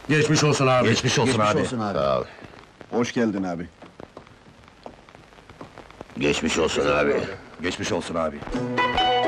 Geçmiş olsun abi. Geçmiş olsun Geçmiş abi. olsun abi. Sağ ol. Hoş geldin abi. Geçmiş olsun abi. Geçmiş olsun abi.